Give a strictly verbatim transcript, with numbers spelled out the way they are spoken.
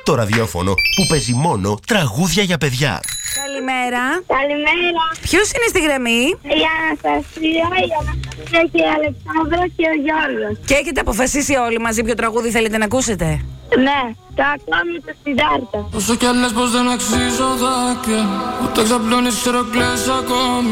Το ραδιόφωνο που παίζει μόνο τραγούδια για παιδιά. Καλημέρα. Καλημέρα. Ποιος είναι στη γραμμή? Η Αναστασία, η Αναστασία και η Αλεξάνδρα και ο Γιώργος. Και έχετε αποφασίσει όλοι μαζί ποιο τραγούδι θέλετε να ακούσετε? Ναι, το ακόμη το Συντάρτα. Όσο κι αν λες πως δεν αξίζω δάκρυα, ούτε ξαπλώνεις ξέρω κλαις ακόμη.